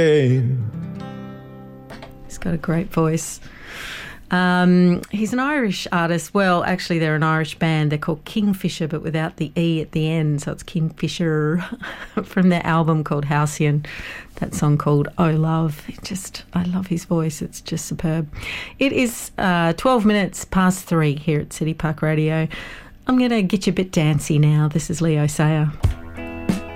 He's got a great voice. He's an Irish artist. Well, actually, they're an Irish band. They're called Kingfisher, but without the E at the end. So it's Kingfisher from their album called Halcyon. That song called Oh Love. I love his voice. It's just superb. It is 12 minutes past 3 here at City Park Radio. I'm going to get you a bit dancey now. This is Leo Sayer.